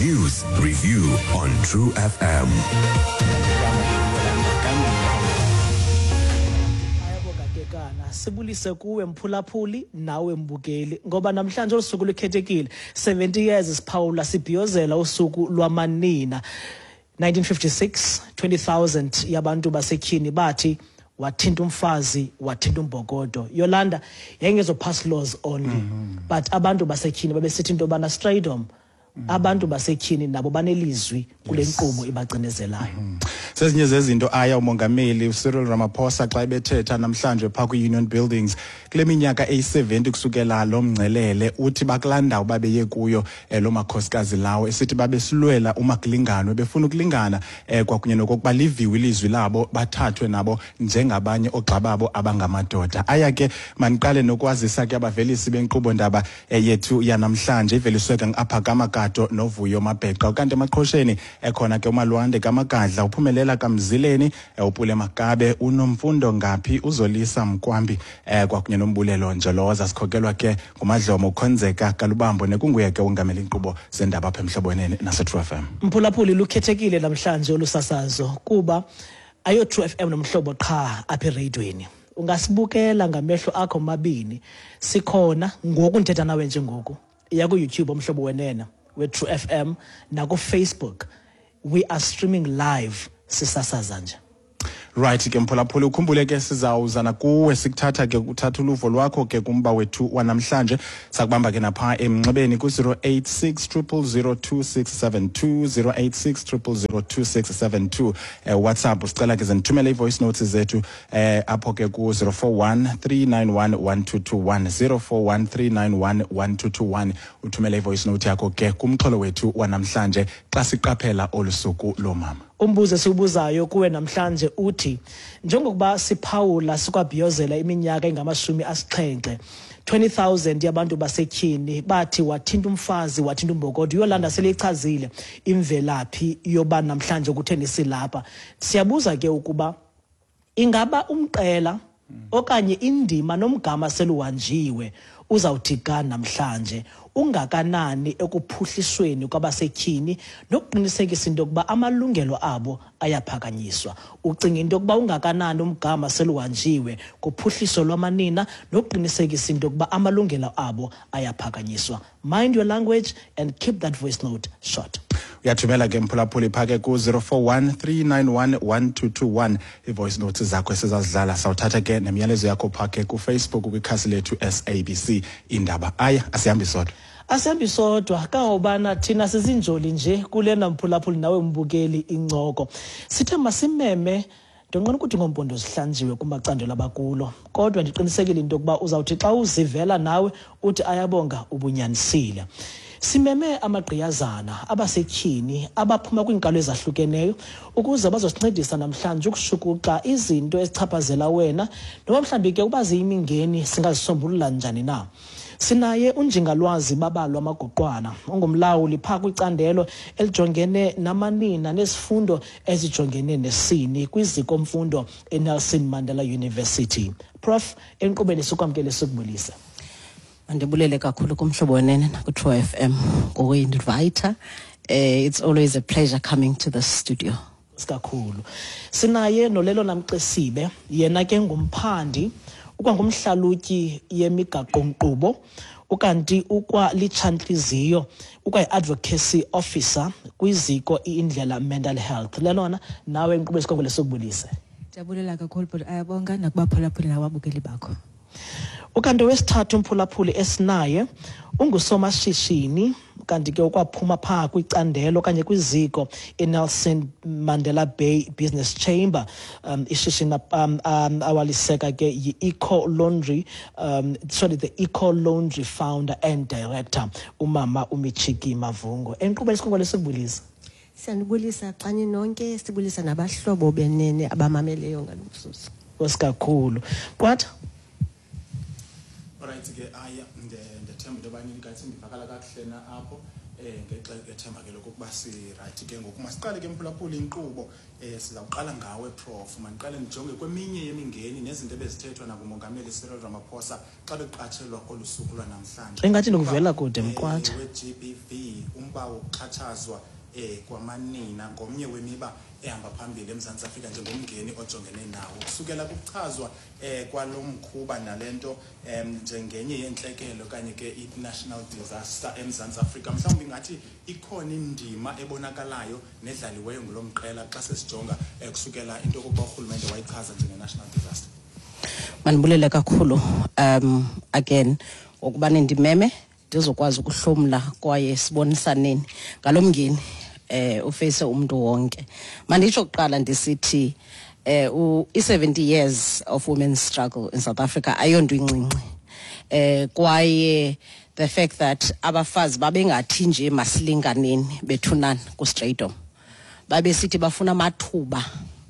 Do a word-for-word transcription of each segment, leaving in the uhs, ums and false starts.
News Review on True F M. Sibulise kuwe mphulaphuli nawe mbukeli ngoba namhlanje usuku lukhethekile seventy years siphawula sibhiyozela usuku lwamanina. Nineteen fifty-six, twenty thousand yabantu basetyhini bathi wathinta umfazi wathinta umbokodo. Yolanda yengezo pass laws only, mm -hmm. but abantu basetyhini babesithi into bana straight on. Mm -hmm. Abantu basetyhini nabo banelizwi kule nkqubo ibacinezelayo. Mm -hmm. Sezinye zezinto aya umongameli uCyril Ramaphosa xa ebethetha namhlanje pha ku-Union Buildings kule minyaka eyi-seventy kusukela lo mngcelele uthi bakulanda ubabeye kuyo eh, lo makhosikazi lawo esithi babesilwela umakulingano befuna ukulingana eh, kwakunye nokokuba liviwe ilizwi labo bathathwe nabo njengabanye ogxa babo abangamadoda. Aya ke maniqale nokwazisa ke abavelisi benkqubo ndaba eh, yethu yanamhlanje iveliswe ke apha kaMagato noVuyo Mabheqa kanti emaqhosheni ekhona ke uMalwande kaMagadla uphumelela kaMzileni upule Makabe unomfundo ngaphi uzolisa Mkwambi eh kwakunye nombulelo Njoloza sikhokelwa ke nguMadlomo ukhonzeka kalubambo nekunguye ke ungamela inkqubo sendaba apha emhlobonene nase True F M. Mphulaphuli lukhethekile namhlanje olusasazo kuba ayo True F M nomhlobo qha apha eradweni. Ungasibukela ngamehlo akho mabini. Sikhona ngoku ndithetha nawe nje ngoku. Ya ku YouTube omhlobo wenena we True F M na ku Facebook. We are streaming live sisasaza nje. Right ke mphulaphuli ukhumbule ke sizawuzana kuwe sikuthatha ke uthatha uluvo lwakho ke kumba wethu wanamhlanje sakubamba ke napha emnxebeni ku zero eight six zero zero zero two six seven two zero eight six zero zero zero two six seven two eh, WhatsApp usicela ke zenithumele ivoice notes zethu eh apho ke ku zero four one three nine one one two two one zero four one three nine one one two two one uthumele ivoice note yakho ke kumxholo wethu wanamhlanje xa siqaphela olusuku lomama. Umbuzo sibuzayo kuwe namhlanje uthi njengokuba siphawula sikwabhiyozela iminyaka engamashumi asixhenxe twenty thousand yabantu basetyhini bathi wathinta umfazi wathinta umbokodo. Yolanda selichazile imvelaphi yoba namhlanje kutheni silapha. Siyabuza ke ukuba ingaba umqela okanye indima nomgama seluhanjiwe uzawuthika namhlanje ungakanani ekuphuhlisweni kwabasetyhini nokuqinisekisa into yokuba amalungelo abo ayaphakanyiswa. Ucinga into yokuba ungakanani umgama seluhanjiwe kuphuhliso lwamanina nokuqinisekisa into yokuba amalungelo abo ayaphakanyiswa. Mind your language and keep that voice note short. Uyathumela ke mphulaphuli phake ku zero four one three nine one one two two one ivoice notes zakho esizazidlala sawuthatha ke nemiyalezo yakho phake ku Facebook kwikhasi lethu S A B C indaba. Aya asihambi sodwa. Asihambi sodwa kangobana thina sizinjoli nje kulena mphulaphuli nawe mbukeli incoko. Sithe masimeme ndonqona ukuthi ngompondo zihlanjiwe kumacandelo abakulo kodwa ndiqinisekile into yokuba uzawuthi xa uzivela nawe uthi ayabonga ubunyanisile. Simeme amagqiyazana abasetyhini abaphuma kwiinkalo ezahlukeneyo ukuze bazosincedisa namhlanje ukushukuxa izinto ezichaphazela wena noma mhlawumbi ke uba ziyimingeni singazisombulula njani na. Sinaye unjingalwazi babalwa amagoqwana ongumlawuli pha kwicandelo elijongene namanina nesifundo ezijongene nesini kwiziko mfundo eNelson Mandela University. Prof enkqubeni sikwamkele sikubulisa. Andibulele kakhulu kumhlobo wenene naku True F M ngoku-invite. Uh, it's always a pleasure coming to the studio. Sikakhulu. Sinaye nolelo namxesibe yena ke ngumphandi ukwangumhlalutyi yemigaqo nkqubo ukanti ukwa lichanhliziyo ukwa advocacy officer kwiziko iindlela mental health. Lelona nawe inkqubo esikongole sokubulisa. Ndiyabulela kakhulu but ayabonga nakubaphulaphuli nababukeli bakho. Ukanti wesithathu umphulaphuli esinaye ungusomashishini kanti ke ukwaphuma pha kwicandelo kanye kwiziko eNelson Mandela Bay Business Chamber um ishishina um, um awaliseka ke yi-Eco Laundry um sorry the Eco Laundry founder and director umama uMichiki Mavungo. Enkqubeni sikongole sikubulisa. Siyanibulisa xa ninonke sibulisa nabahlobo benene abamameleyo ngalomsusu. Osikakhulu. Kwathi Alright ke aya ndethemba into yobani ngathi ndivakala kakuhle na apho eh ngethemba ke lokuba si right ke ngoku masiqale ke mphulaphula inkqubo eh sizawuqala ngawe Prof maniqale nijonge kweminye yemingeni nezinto ebezithethwa nakumongameli Cyril Ramaphosa xa beqatshelwa kolusuku lwanamhlanje engathi ndikuvela kude mqwatha we-G B V umba wokuxhatshazwa eh kwamanina ngomnye wemiba ehamba phambili eMzantsi Afrika njengomngeni ojongene nawo kusukela kuchazwa eh kwalomkhuba nalento em njengenye yenhlekelo kanye ke international disaster eMzantsi Afrika mhlawumbe ngathi ikhona indima ebonakalayo nedlaliweyo ngolomqela xa sesijonga kusukela into yokuba urhulumente wayichaza njenge-national disaster. Manibulele kakhulu um again ukuba nindimeme ndizokwazi ukuhlomla kwaye sibonisaneni ngalomngeni eh ufase umuntu wonke manditsho kuqala ndisithi eh u seventy years of women's struggle in South Africa ayonto incinci eh kwaye the fact that abafazi babengathi nje masilinganeni bethunana ku Straydom babe sithi bafuna amathuba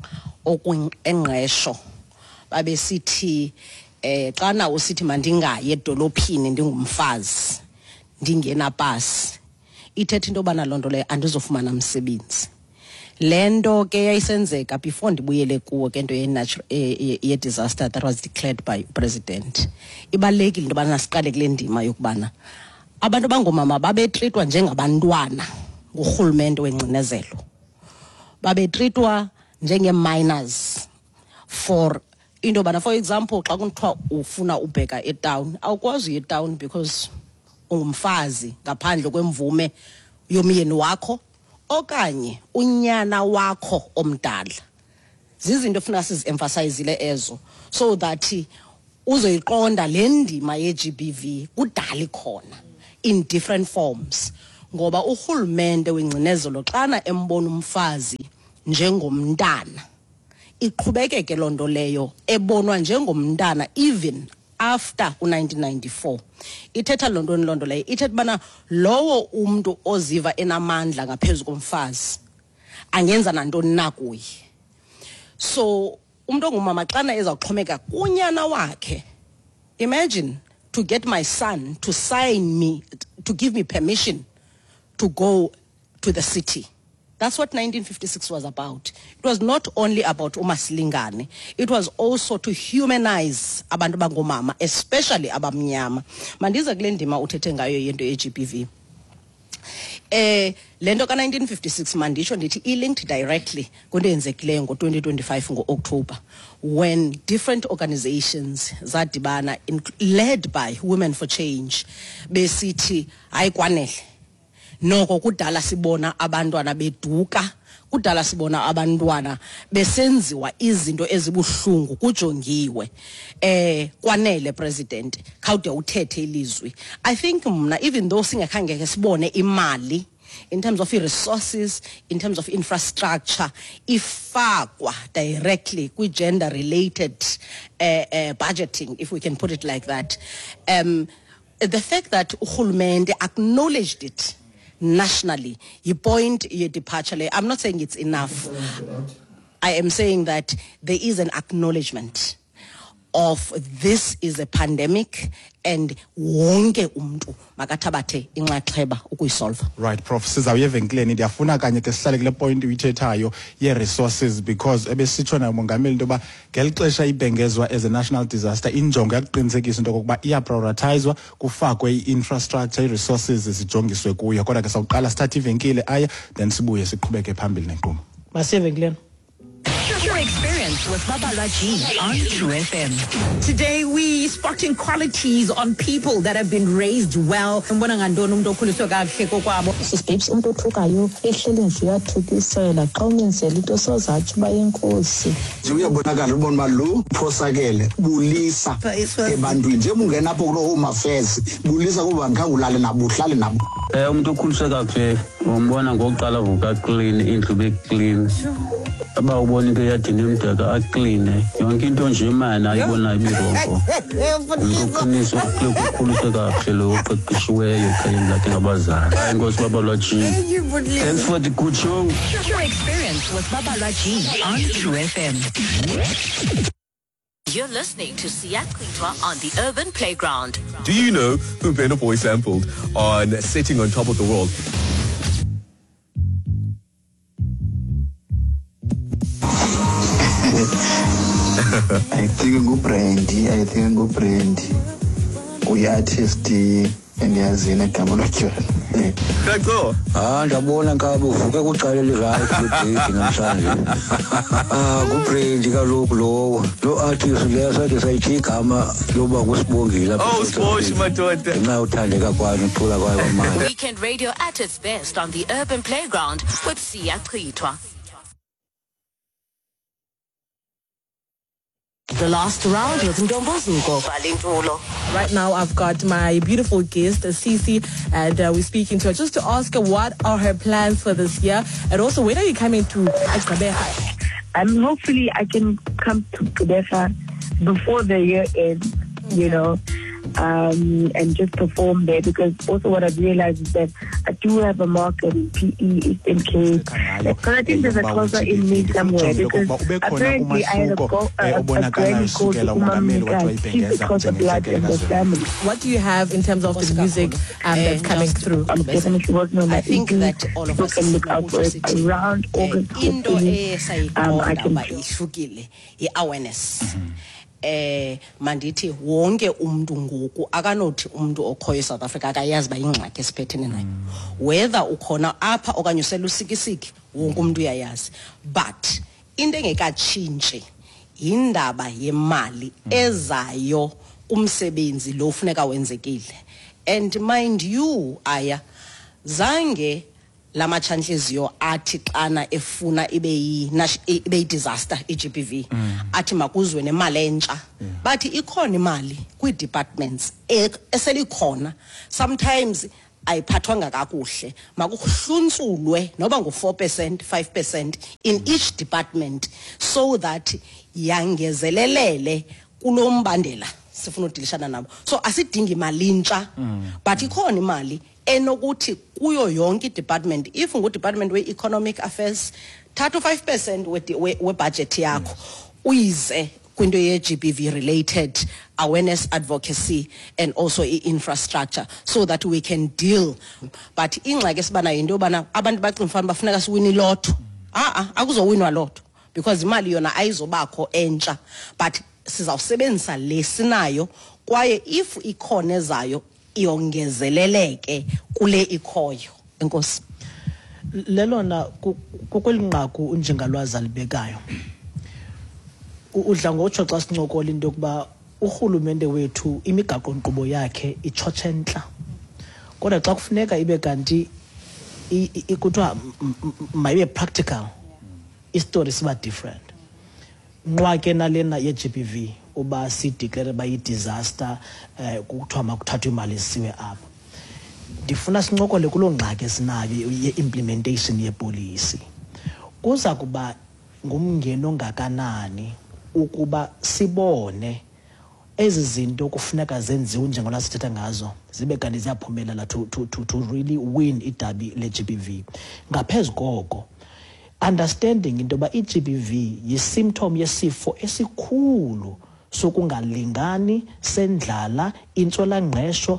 okungqesho babe sithi eh xana usithi mandingaye edolophini ndingumfazi ndingena pass ithethe into bana lonto le andizofumana umsebenzi lento ke yayisenzeka before ndibuyele kuwo ke into ye natural ye disaster that was declared by president ibalekile into bana siqale kule ndima yokubana abantu bangomama babe treatwa njengabantwana ngurhulumente wengcinezelo babe treatwa njenge minors for into bana for example xa kunithwa ufuna ubheka etown awukwazi etown because ungumfazi ngaphandle kwemvume yomyeni wakho okanye unyana wakho omdala zizinto efuna sizi-emphasizile ezo so that uzoyiqonda le ndima ye-G B V kudala khona in different forms ngoba urhulumente wengcinezelo xana embona umfazi njengomntana iqhubekeke lonto leyo ebonwa njengomntana even after nineteen ninety-four ithetha lonto lonto leyo ithetha bana lowo umuntu oziva enamandla ngaphezulu komfazi angenza nantoni na kuye so umuntu ongumama xana ezawuxhomeka kunyana wakhe imagine to get my son to sign me to give me permission to go to the city. That's what nineteen fifty-six was about. It was not only about umasilingane. It was also to humanize abantu bangomama, especially abamnyama. Mandiza kule ndima uthethe ngayo yento ye-G B V. Eh lento ka nineteen fifty-six mandisho ndithi i-linked directly kwento yenzekileyo ngo twenty twenty-five ngo-October when different organizations zadibana led by Women for Change besithi ayikwanele noko kudala sibona abantwana beduka kudala sibona abantwana besenziwa izinto ezibuhlungu kujongiwe eh kwanele president khawude uthethe ilizwi. I think mna even though singakhange ke sibone imali in terms of resources, in terms of infrastructure ifakwa directly kwi gender related uh, uh, budgeting, if we can put it like that, um the fact that urhulumente acknowledged it nationally, you point your departure. I'm not saying it's enough. I am saying that there is an acknowledgement of this is a pandemic and wonke umntu makathabathe inxaxheba ukuyisolve. Right, Prof sizawuyeva enkleni ndiyafuna kanye ke sihlale kule point uyithethayo ye resources because ebesitsho na umongameli into ba ngelixesha ibhengezwa as a national disaster injongo yakuqinisekisa into kokuba iya prioritizwa kufakwe i-infrastructure i-resources zijongiswe kuyo kodwa ke sawuqala start ivenkile aya then sibuye siqhubeke phambili nenkqubo. Masiyeve enkleni. Your experience with Babalwa G on True F M. Today we spotting qualities on people that have been raised well. Mbona ngantoni umuntu okhuliswe kahle kokwabo. Sisibhebs umuntu othukayo ehleli nje uyathukisela xa umenzela into sozathi uba yenkosi. Nje uyabonakala ubona ba lo phosakele bulisa ebantwini nje ungena apho kulo home affairs bulisa kuba ngangulale nabo uhlale nabo. Eh umuntu okhuliswe kahle umbona ngokuqala vuka clean indlu be clean. Aba ubona into yadini umdaka a clean yonke into nje imana ayibona ibirongo umuntu oqinisa ukukhulisa kahle lo oqeqeshiweyo ekhayeni lakhe ngabazali hayi inkosi Babalwa G. Thanks for the good show. Your experience with Babalwa G on True F M. You're listening to Siya Kwitwa on the Urban Playground. Do you know who Burna Boy sampled on Sitting on Top of the World? I think go Brandy, I think go Brandy. We artist and yazina igama lotshwala. Kaxo. Ah ndabona ngabe uvuke kuqala li-right kudate namhlanje. Ah kuBrandy kaloku lo lo artist leya sathi sayithi igama loba kusibongile lapha. Oh sports madoda. Nxa uthandeka kwani uthula kwayo kwamanje. Weekend radio at its best on the Urban Playground with Siya Kwitwa. The last round with Ndombozuko Valintulo. Right now, I've got my beautiful guest, Cece, and uh, we're speaking to her just to ask her what are her plans for this year, and also when are you coming to Gqeberha? Um, hopefully, I can come to Gqeberha before the year ends, you know, um, and just perform there, because also what I've realized is that I do have a market in P E, Eastern Cape, because I think there's a closer in me somewhere, because apparently I had a, go, uh, a granny called Umamika, she's because of blood in the family. What do you have in terms of the music um, that's coming through? I'm definitely working on that. I think that all of us can look out for it around August. Um, I can awareness. Eh mandithi wonke umuntu ngoku akanothi umuntu okhoyo South Africa akayazi ba ingxaki esiphethene nayo, whether ukhona apha okanye uselusikisiki wonke umuntu uyayazi, but into engekatshintshi indaba yemali ezayo umsebenzi lo ufuneka wenzekile. And mind you aya zange lama chanhliziyo athi xana efuna ibe yi ibe yi disaster i-G B V athi makuzwe nemali entsha, bathi ikhona imali kwi departments eselikhona, sometimes ayiphathwanga kakuhle, makuhlunsulwe noba ngo four percent five percent in each department, so that yangezelelele kulombandela sifuna udilishana nabo. So asidingi imali entsha, but ikhona imali enokuthi kuyo yonke department. If ngu department we economic affairs thatha five percent we we budget yakho uyize kwinto ye G B V related awareness, advocacy, and also infrastructure, so that we can deal. But ingxaki esibana into yobana abantu bacinga mfana bafuneka siwini lotho. Ah ah akuzowinwa lotho, because imali yona ayizobakho entsha, but sizawusebenzisa lesinayo, kwaye if ikhona ezayo iyongezeleleke kule ikhoyo. Enkosi. Lelona kokwelinqaku unjengalwazi alibekayo. Udla ngotsho xa sincokola into yokuba urhulumente wethu imigaqo nkqubo yakhe itshotshenhla, kodwa xa kufuneka ibe kanti ikuthiwa mayibe practical, istory siba different. Nqwa ke nalena ye-G B V uba sideclare ba yi-disaster kuthiwa makuthathwe imali esiwe apha. Ndifuna sincokole kuloo ngxaki esinayo ye-implementation yepolisi. Kuza kuba ngumngeni ongakanani ukuba sibone ezi zinto kufuneka zenziwe njengona sithetha ngazo zibe kanti ziyaphumelela to, to, to, to really win idabi le-G B V. Ngaphezu koko, understanding into yoba i-G B V yi-symptom yesifo esikhulu sokungalingani, sendlala, intswelangqesho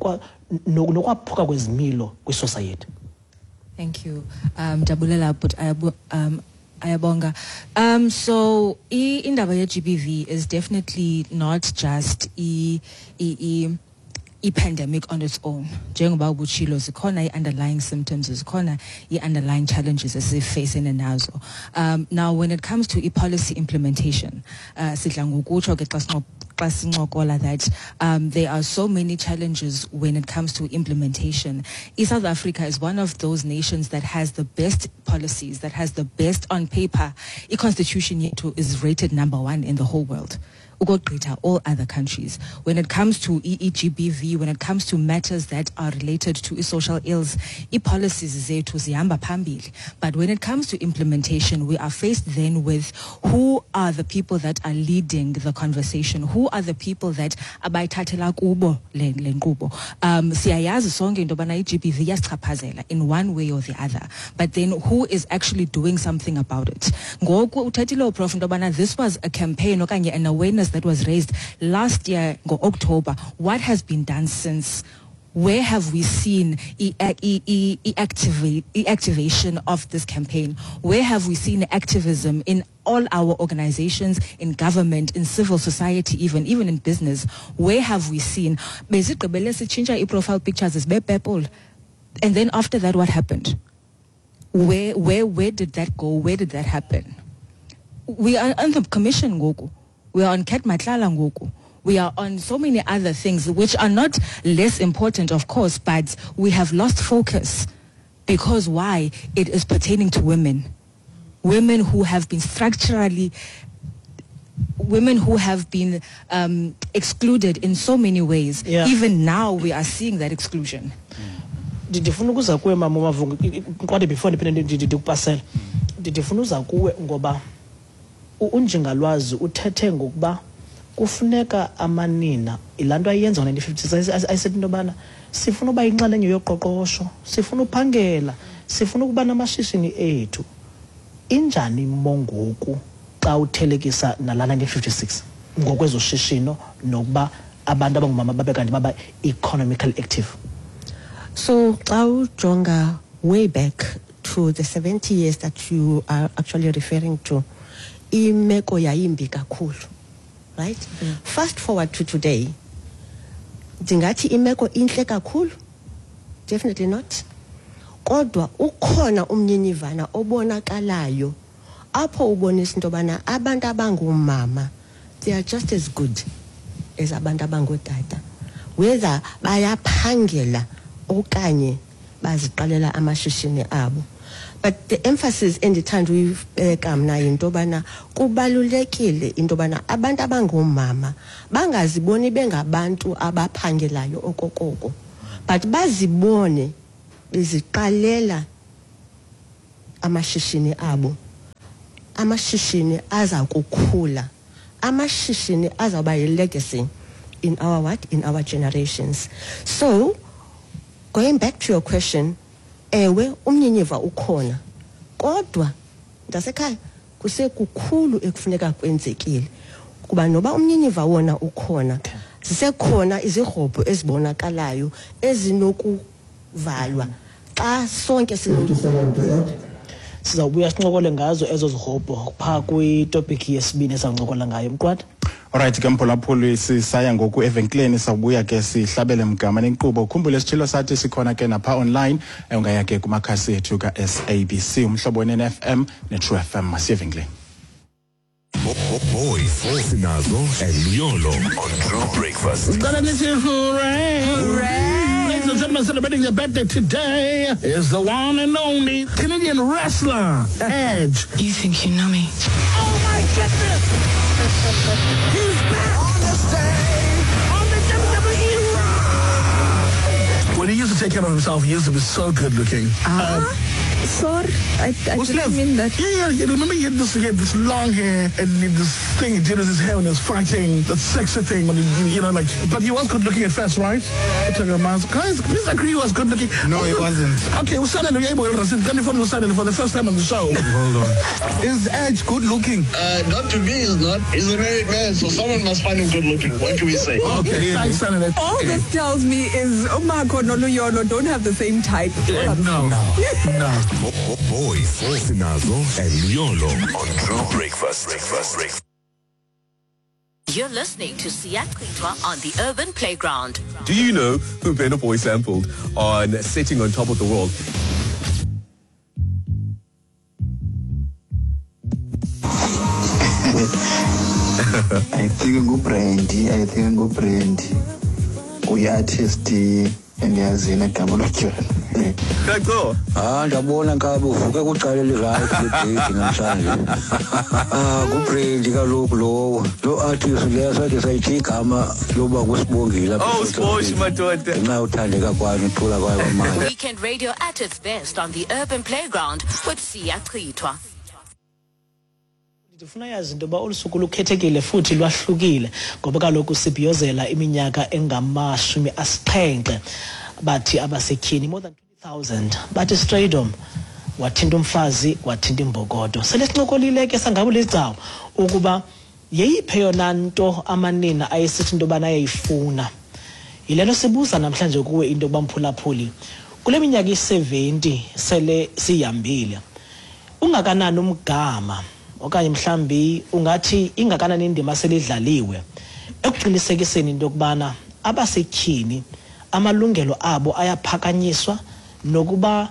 nokwaphuka kwezimilo kwisociety. Thank you. Um, Dabulela, but um, Ayabonga. Um, so, I indaba ye-G B V is definitely not just i i i pandemic on its own. Njengoba ubuchilo zikhona i-underlying symptoms, zikhona i-underlying challenges esifacing nazo. Um, now, when it comes to i-policy implementation, uh, sidla ngokutsho ke xa sincokola that um, there are so many challenges when it comes to implementation. South Africa is one of those nations that has the best policies, that has the best on paper. The constitution yet is rated number one in the whole world. Ugogqitha all other countries. When it comes to E E G B V, when it comes to matters that are related to social ills, i-policies zethu zihamba phambili. But when it comes to implementation, we are faced then with who are the people that are leading the conversation, who are the people that abayithathela kubo le nkqubo. Um, siyayazi sonke into yobana i-G B V iyasichaphazela in one way or the other. But then who is actually doing something about it? Ngoku uthethile uProf into yobana this was a campaign okanye an awareness awareness that was raised last year, go October, what has been done since? Where have we seen e- e- e- e- activa- e- activation of this campaign? Where have we seen activism in all our organizations, in government, in civil society, even even in business? Where have we seen? Basically, profile pictures is people, and then after that, what happened? Where where where did that go? Where did that happen? We are on the commission, Goku. We are on Cat Matlala, Goku. We are on so many other things which are not less important, of course, but we have lost focus. Because why? It is pertaining to women. Women who have been structurally, women who have been um, excluded in so many ways. Yeah. Even now, we are seeing that exclusion. Ndifuna ukuza kuwe mama Mavungu kwade before ndiphinde ndikupasela. Ndifuna uza kuwe ngoba unjingalwazi uthethe ngokuba kufuneka amanina ilanto ayenza ngo nineteen fifties ayisethi into bana sifuna uba inxalenye yoqoqosho, sifuna uphangela, sifuna ukuba namashishini ethu. Injani mongoku xa uthelekisa nala nineteen fifty-six ngokwezoshishino nokuba abantu abangumama babe kanti baba economically active? So xa ujonga way back to the seventy years that you are actually referring to, imeko yayimbi kakhulu, right? Mm. Fast forward to today, ndingathi imeko inhle kakhulu? Definitely not. Kodwa ukhona umnyinivana obonakalayo apho ubonisa into bana abantu abangumama they are just as good as abantu abangootata, whether bayaphangela okanye baziqalela amashishini abo. But the emphasis endithanda uyibeka mna yinto bana kubalulekile into bana abantu abangomama bangaziboni bengabantu abaphangelayo okokoko, but bazibone beziqalela amashishini abo, amashishini aza kukhula, amashishini azawuba yi-legacy in our what? In our generations. So going back to your question, ewe umnyinyiva ukhona, kodwa ndasekhaya kusekukhulu ekufuneka kwenzekile kuba noba umnyinyiva wona ukhona, zisekhona izirhobho ezibonakalayo ezinokuvalwa xa sonke sinokusebenza. Sizawubuya sincokole ngazo ezo zirhobho phaa kwitopic yesibini esawuncokola ngayo Mqwatha. Alright ke mphulaphuli sisaya ngoku evenkleni sawubuya ke sihlabele mgama nenkqubo. Ukhumbule sitshilo sathi sikhona ke napha online ungaya ke kumakhasi ethu ka S A B C umhlobo ne F M ne True F M masiyevenkleni. Boys, Osinazo and Luyolo on True Breakfast. Hooray! Hooray! Ladies and gentlemen, celebrating their birthday today is the one and only Canadian wrestler, Edge. You think you know me? Oh my goodness! He's back on the stage on the W W E Raw. When he used to take care of himself, he used to be so good looking. Ah. Uh, Sorry, I, I didn't mean that. Yeah, yeah. Remember he had this, he had this long hair and he had this thing he did with his hair when he was fighting, that sexy thing, when he, you know, like. But he was good looking at first, right? Guys, please agree he was good looking. No, he wasn't. Okay, we started for the first time on the show. Hold on. Is Edge good looking? Uh, not to me, he's not. He's a married man, so someone must find him good looking. What can we say? Okay, thanks, Senator. All this tells me is Omako and Oluyolo don't have the same type. Yeah, no, no, no. Boys, Osinazo and Luyolo on True Breakfast. Breakfast. Breakfast. You're listening to Siyatrithwa on the Urban Playground. Do you know who Burna Boy sampled on Sitting on Top of the World? I think go Brandy, I think go Brandy. We artist endiyazina igama lotyala. Krakto. Ah ndabona ngabe uvuke kuqala li-right le-date namhlanje. Ah kuBrandy kaloku lo lo artist leya sakhe sayithi igama loba kusibongile apha. Oh Sbosh madoda. Nxa uthandeka kwani uthula kwayo manje. Weekend radio at its best on the Urban Playground with Siyatrithwa. Ndifuna yazi into ba olusuku lukhethekile futhi lwahlukile ngoba kaloku sibhiyozela iminyaka engamashumi asixhenxe bathi abasetyhini more than twenty thousand bathi Straydom wathinta umfazi wathinta imbokodo. Sele sincokolile ke sangabo lezicawu ukuba yeyiphe yona nto amanina ayesithi into yobana ayayifuna. Yilento sibuza namhlanje kuwe into yoba Mphulaphuli, kule minyaka i-seventy sele siyambile, ungakanani umgama okanye mhlambi ungathi ingakanani indima selidlaliwe ekuqinisekiseni into yokubana abasetyhini amalungelo abo ayaphakanyiswa nokuba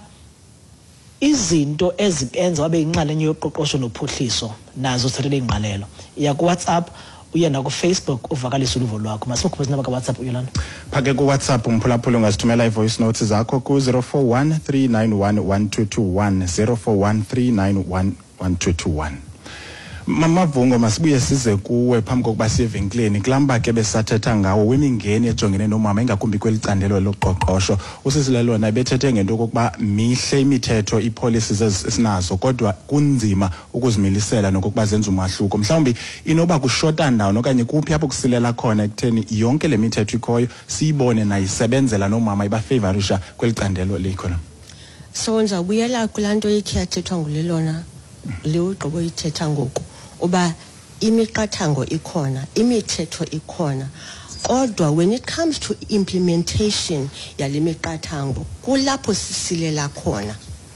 izinto ezibenza wabe inxalenye yoqoqosho nophuhliso nazo sithathele ingqalelo. Iya ku WhatsApp uye na ku Facebook uvakalisa uluvo lwakho. Masimukhuphe naba ka WhatsApp uyolana. Phake ku WhatsApp Mphulaphuli ungasithumela i-voice notes zakho ku zero four one three nine one one two two one zero four one three nine one one two two one. Mama Vungo masibuye size kuwe phambi kokuba siye evenkileni kulamba ke besathetha ngawo wemingeni ejongene nomama engakumbi kwelicandelo loqoqosho. Usisilelona bethethe ngento okokuba mihle imithetho ipolicies esinazo kodwa kunzima ukuzimilisela nokuba zenza umahluko. Mhlawumbi inoba kushota down okanye kuphi apho kusilela khona ekutheni yonke le mithetho ikhoyo siyibone nayisebenzela nomama ibafavorisha kwelicandelo likhona. So nzawubuyela kulanto ikhe yathethwa ngulelona le ugqibo ithetha ngoku uba imiqathango ikhona, imithetho ikhona, kodwa when it comes to implementation yale miqathango kulapho sisilela khona.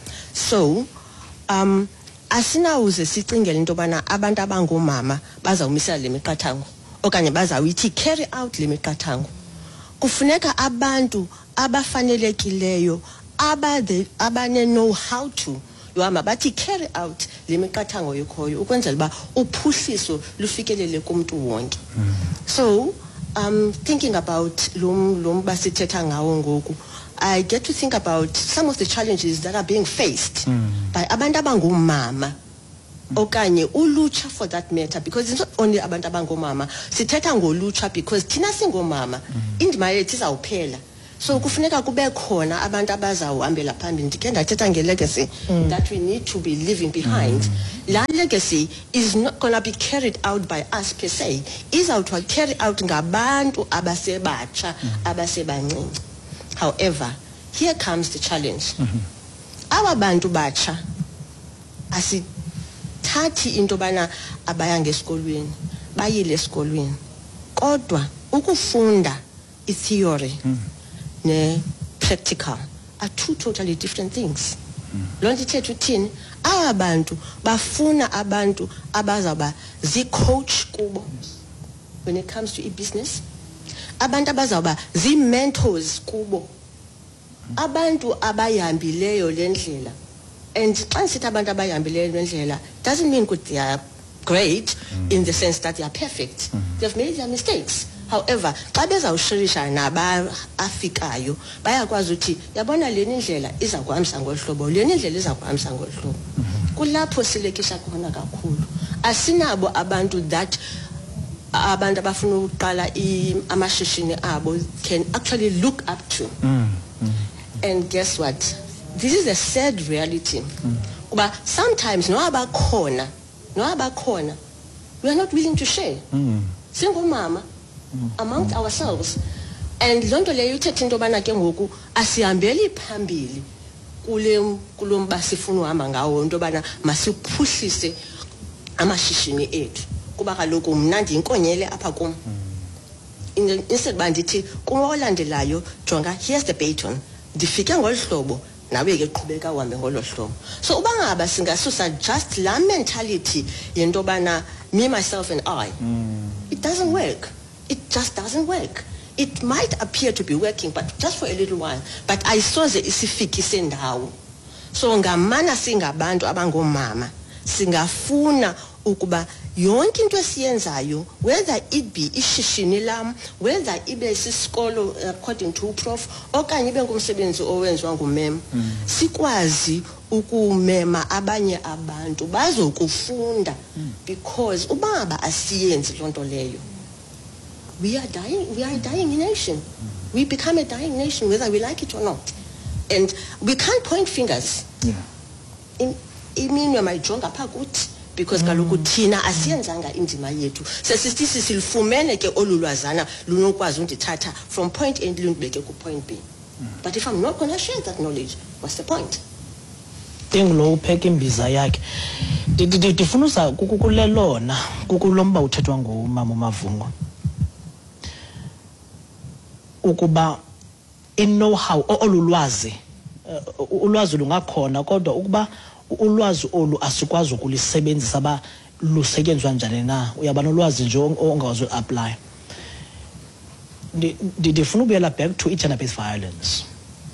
So um asinawuze sicingele into bana abantu abangomama bazawumisela le miqathango okanye bazawuyithi carry out le miqathango. Kufuneka abantu abafanelekileyo aba abane know how to yohamba bathi carry out le miqathango yekhoyo ukwenzela ba uphuhliso lufikelele kumuntu wonke. So um thinking about lo lo basithetha ngawo ngoku, I get to think about some of the challenges that are being faced mm. by abantu abangomama okanye ulutsha for that matter, because it's not only abantu abangomama, sithetha ngolutsha because thina singomama indima yethu izawuphela. So kufuneka kube khona abantu abazawuhambela phambili. Ndike ndathetha ngelegacy that we need to be leaving behind. La legacy is not going to be carried out by us per se. Izawuthwa carry out ngabantu abasebatsha abasebancinci. However, here comes the challenge. Aba bantu batsha asithathi into bana abaya ngesikolweni bayile esikolweni, kodwa ukufunda i-theory ne practical are two totally different things. Lonke ithethe uthini abantu bafuna abantu abazaba zi coach kubo when it comes to e-business, abantu abazaba zi mentors kubo, abantu abayihambileyo lendlela. And xa sithi abantu abayihambileyo lendlela doesn't mean that they are great mm. in the sense that they are perfect. Mm. They've made their mistakes. However, xa bezawushirisha naba afikayo bayakwazi uthi yabona leni ndlela iza kuhambisa ngohlobo, leni ndlela iza kuhambisa ngohlobo. Kulapho silekisha khona kakhulu. Asinabo abantu that abantu abafuna ukuqala amashishini abo can actually look up to. Mm. Mm. And guess what? This is a sad reality. Mm. But sometimes no abakhona, no abakhona, we are not willing to share. Mm. Single mama amongst ourselves. And lonto leyo uthethe into bana ke ngoku asihambeli phambili kule kulomba sifuna uhamba ngawo into bana masiphuhlise amashishini ethu kuba kaloku mna ndiyinkonyele apha kum. Instead bandithi kumolandelayo jonga, here's the baton, ndifike ngolhlobo nawe ke qhubeka uhambe ngolo hlobo. So uba ngaba singasusa just la mentality yento bana me myself and I, mm. it doesn't work. It just doesn't work. It might appear to be working, but just for a little while. But I saw the isifikise ndawo. So ngamana singabantu abangomama singafuna ukuba yonke into esiyenzayo, whether it be ishishini lam, whether ibe sisikolo according to prof okanye ibe ngumsebenzi owenziwa ngumem, mm. sikwazi ukumema abanye abantu bazokufunda, mm. because ubaba asiyenzi lonto leyo. We are dying. We are a dying nation. Mm. We become a dying nation whether we like it or not, and we can't point fingers. Yeah. In imini mayijonga pha kuthi because kaloku thina asiyenzanga indima yethu. Sesithi sisilifumene ke olulwazana lunokwazi undithatha from point A lundibeke ku point B. But if I'm not going to share that knowledge, what's the point? Tengulo upheka imbiza yakhe. Ndifuna uza kukulelona kukulomba uthethwa ngumama uMavungo. Ukuba i-know-how olulwazi ulwazi lungakhona kodwa ukuba ulwazi olu asikwazi ukulisebenzisa ba lusetyenziswa njani na uyaba nolwazi nje ongawazi apply. Ndifuna ubuyela back to gender based violence.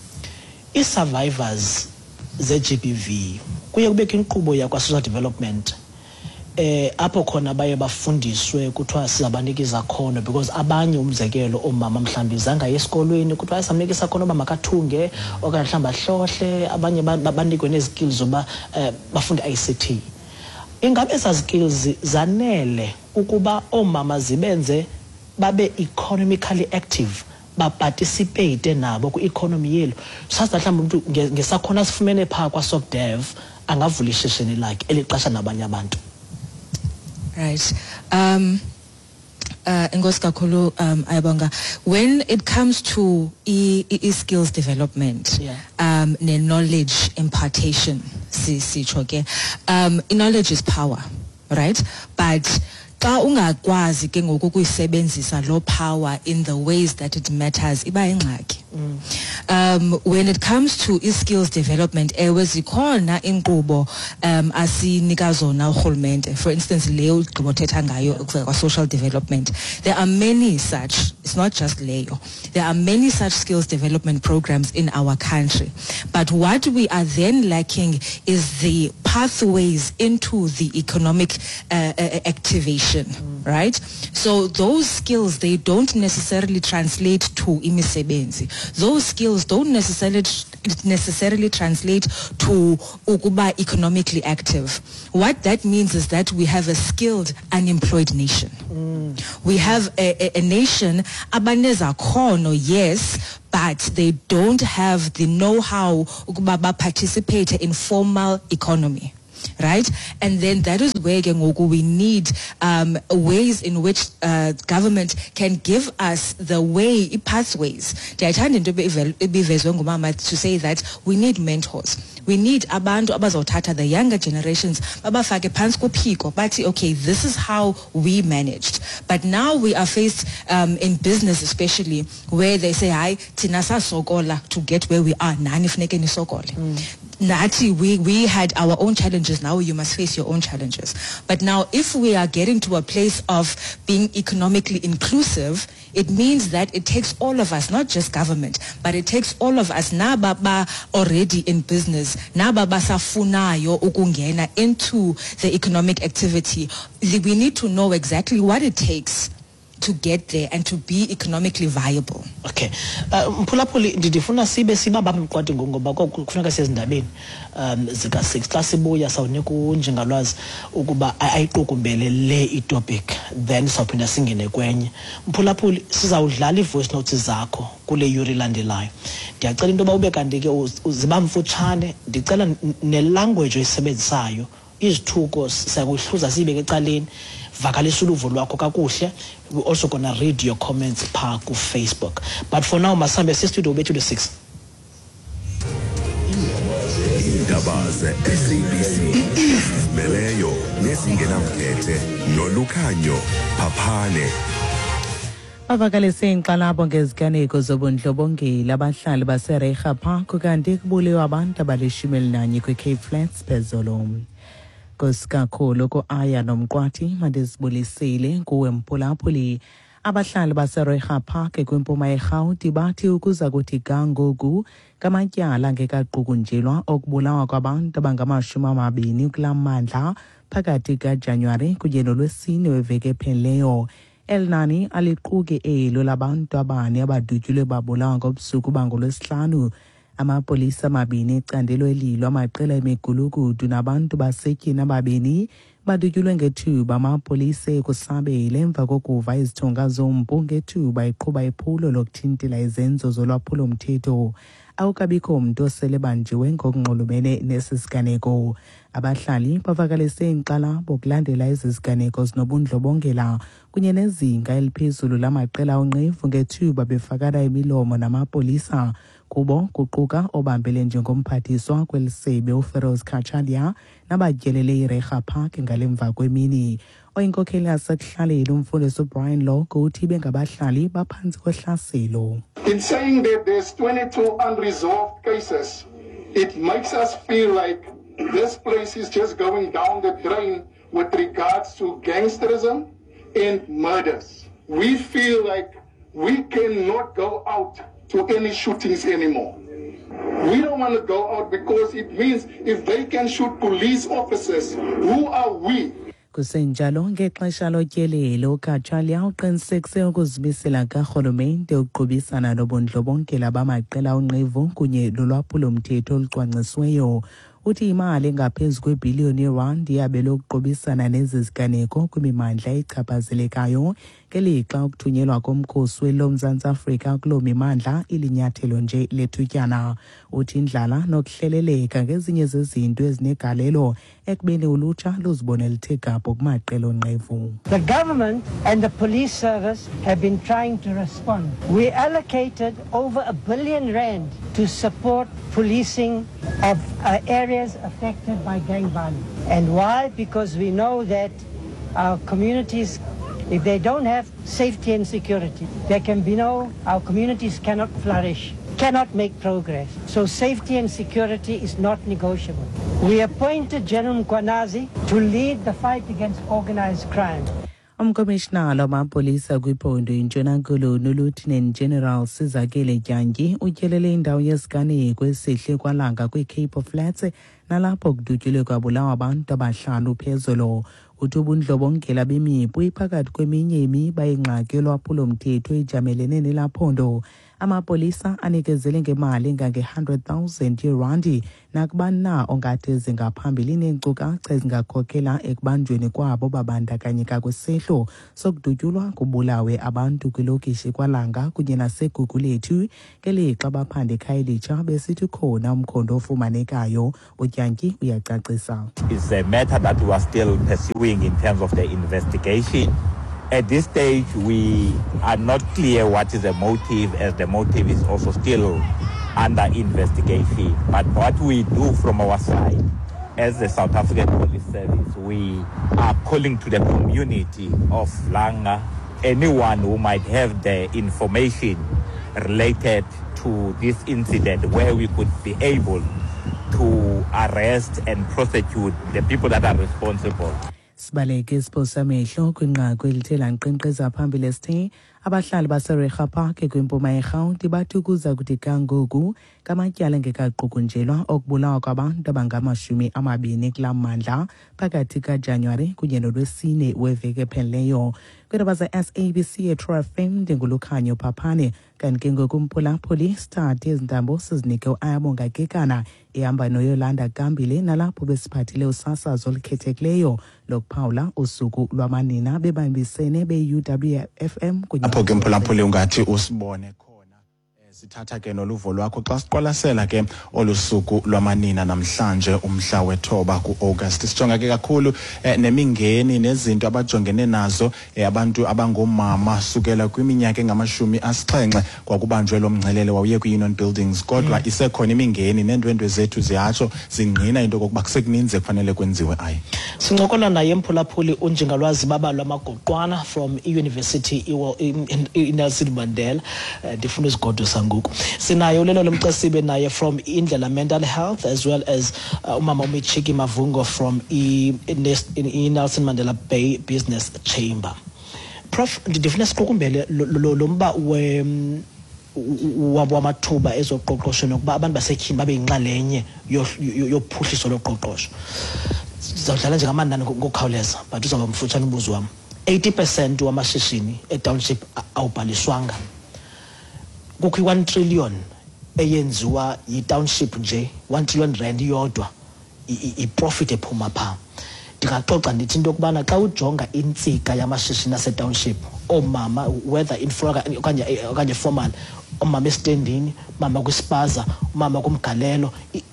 I-survivors ze-G B V kuye kubekho inkqubo yakwa social development eh apho khona baye bafundiswe kuthiwa sizabanika izakhono because abanye umzekelo omama mhlambi zanga esikolweni kuthiwa samnika isakhono ba makathunge okanye mhlamba hlohle abanye banikwe nezikills zoba bafunde I C T. Ingabe esas skills zanele ukuba omama zibenze babe economically active ba participate nabo ku economy yelo sasa mhlamba umuntu ngesakhono asifumene pha kwa SocDev angavula ishishini lakhe elixesha nabanye abantu. Right. Um, uh, Enkosi kakhulu, um, Ayabonga, when it comes to e, e, e skills development, yeah. um, ne knowledge impartation, si, si choke, um, knowledge is power, right? But xa ungakwazi ke ngoku kuyisebenzisa lo power in the ways that it matters iba ingxaki. Um, when it comes to skills development, ewe zikhona inkqubo um asinika zona urhulumente, for instance leyo gqibothetha ngayo kwa social development. There are many such, it's not just leyo, there are many such skills development programs in our country, but what we are then lacking is the pathways into the economic uh, uh, activation. Mm. Right? So those skills, they don't necessarily translate to imisebenzi. Those skills don't necessarily necessarily translate to ukuba economically active. What that means is that we have a skilled unemployed nation. Mm. We have a, a, a nation abaneza khono, yes, but they don't have the know-how ukuba participate in formal economy. Right? And then that is where we need um, ways in which uh, government can give us the way, pathways. To say that we need mentors. We need abantu abazothatha the younger generations babafake phansi kuphiko bathi okay, this is how we managed. But now we are faced um, in business especially where they say hayi thina sasokola to get where we are, nani funeke nisokole. Nati, we, we had our own challenges, now you must face your own challenges. But now if we are getting to a place of being economically inclusive, it means that it takes all of us, not just government, but it takes all of us, na baba already in business, na baba safunayo ukungena into the economic activity. We need to know exactly what it takes to get there and to be economically viable. Okay. Mphulaphuli ndidifuna sibe sibamba umqwathi ngoba kufuneka sezindabeni um zika six xa sibuya sawunika unjengalwazi ukuba ayiqukumbele le itopic then sawuphinda singene kwenye. Mphulaphuli sizawudlala ivoice notes zakho kule yuri landelayo. Ndiyacela into ube kanti ke uziba mfutshane, ndicela nelanguage oyisebenzisayo izithuko sayikuhluza sibeke ecaleni. Vakalisa uluvo lwakho kakuhle. We also gonna read your comments pa ku Facebook. But for now masambe sistudio bethu the six. Indaba ze-S A B C izimeleyo nezingenamkhethe nolukhanyo phaphane. Avakalise inqalabo ngeziganeko zobundlobongela abahlali baseReiger Park kanti kubulewe abantu abalishumi elinanye kwi-Cape Flats phezolo. Koskakhulu ko aya nomqwathi mandizibulisile kuwe Mphulaphuli. Abahlali baseReiger Park kwimpuma yeGauteng bathi ukuza kuthi gangoku kamatyala ngekaqukunjelwa okubulawa kwabantu abangamashumi amabini kula mandla phakathi kaJanuwari kunye noLwesine weveki ephelileyo. Elnani aliquke elo labantu abane abadutyulwe babulawa ngobusuku bangolwesihlanu. Amapolisa amabini ecandelo elilo amaqela emigulukudu nabantu basetyhini ababini badutyulwe ngethuba. Amapolisa ekusabele emva kokuva izithonga zompu ngethuba iqhuba iphulo lokuthintela izenzo zolwaphulo mthetho. Awukabikho umntu osele banjiwe ngokunxulumene nesi siganeko. Abahlali bavakalise inkxalabo kulandela ezi ziganeko zinobundlobongela kunye nezinga eliphezulu lamaqela onqevu ngethuba befakana imilomo namapolisa kubo kuquka obambele njengomphathiswa kwelisebe uFeroz Kachalia nabatyelele iRega Park ngalemva kwemini. Oyinkokheli yasekuhlaleni umfundisi uBrian Locke uthi bengabahlali baphantsi kohlaselo. In saying that there's twenty-two unresolved cases, it makes us feel like this place is just going down the drain with regards to gangsterism and murders. We feel like we cannot go out to any shootings anymore. We don't want to go out because it means if they can shoot police officers, who are we? Kusenjalo ngexesha lotyelelo Kachalia uqinisekise ukuzimisela karhulumente ukuqubisana nobundlobongela bamaqela onqevu kunye nolwaphulo-mthetho olucwangcisiweyo. Uthi imali engaphezu kwebhiliyoni yerandi yabelwe ukuqubisana nezi ziganeko kwimimandla echaphazelekayo ngelixa ukuthunyelwa komkhosi weLomzantsi Afrika kuloo mimandla ilinyathelo nje lethutyana. Uthi indlala nokuhleleleka ngezinye zezinto ezinegalelo ekubeni ulutsha luzibone lithe gabho kumaqela onqevu. The government and the police service have been trying to respond. We allocated over a billion rand to support policing of uh, areas affected by gang violence. And why? Because we know that our communities, if they don't have safety and security, there can be no, our communities cannot flourish, cannot make progress. So safety and security is not negotiable. We appointed General Mkwanazi to lead the fight against organized crime. Umkomishinala wamapolisa kwiphondo iNtshona Koloni uLieutenant General Sizakele Dyanyi utyelele indawo yesiganeko esihle kwalanga kwiCape Flats nalapho kudutyulwe kwabulawa abantu abahlanu phezulu. Uthi ubundlobongela bemipu iphakathi kweminye imiba yengxaki yolwaphulo-mthetho ejamelene nelaphondo. Amapolisa anikezele ngemali engange one hundred thousand yeerandi nakubani na ongathi ezingaphambili neenkcukacha ezingakhokhela ekubanjweni kwabo babandakanyeka kwisehlo sokudutyulwa kubulawe abantu kwilokishi kwalanga kunye naseGugulethu ngelixa baphanda eKhayelitsha besithi khona umkhondo ofumanekayo. Udyanyi uyacacisa. It's a matter that we are still pursuing in terms of the investigation. At this stage, we are not clear what is the motive, as the motive is also still under investigation. But what we do from our side, as the South African Police Service, we are calling to the community of Langa, anyone who might have the information related to this incident where we could be able to arrest and prosecute the people that are responsible. Sibaleke isiposa amehlo kwinqaku elithe lankqenkqeza phambili esithe abahlali baseRega Park kwimpuma yeRhawuti bathi kuza kuthi kangoku kamatyala engekaqukunjelwa okubulawa kwabantu abangamashumi amabini kulaa mmandla phakathi kaJanuwari kunye nolwesine weveki ephelileyo. Kwiindaba ze-S A B C eTru F M ndingulukhanyo Phaphane kanti ke ngoku umphulaphuli start ezintambo sizinike uAyabonga Kekana ehamba noYolanda Kambile nalapho besiphathile usasazo olukhethekileyo lokuphawula usuku lwamanina bebambisene be-U W F M kunye apho ke mphulaphuli ungathi usibone sithatha ke noluvo lwakho xa siqwalasela ke olusuku lwamanina namhlanje umhla wethoba kuAugust. Sijonga ke kakhulu eh, nemingeni nezinto abajongene nazo eh, abantu abangomama sukela kwiminyaka engamashumi asixhenxe kwakubanjwe lo mngcelele wawuye kwi-Union Buildings kodwa mm. isekhona imingeni neendwendwe zethu ziyatsho zingqina into kokuba kusekuninzi kufanele kwenziwe ayi. Sincokola naye mphulaphuli unjingalwazi baba lwamagoqwana from i-University iNelson Mandela ndifuna isigodo ngoku sinayo lelo lomcasibe naye from Indlela Mental Health as well as uh, umama uMichiki Mavungo from i-Nelson Mandela Bay Business Chamber. Prof ndifuna siqukumbele lo mba we wamathuba ezoqoqosho nokuba abantu basetyhini babe yinxalenye yophuhliso loqoqosho. Sizawudlala njengamanani ngokukhawuleza but uzawuba mfutshane umbuzo wam. eighty percent wamashishini e-township awubhaliswanga. Kukho one trillion eyenziwa yi-township nje, one trillion rand yodwa i-profit ephuma pha. Ndingaxoxa ndithi into yokubana xa ujonga intsika yamashishini ase-township oomama whether infra okanye okanye formal, umama estendini, mama kwispaza, umama kumgalelo,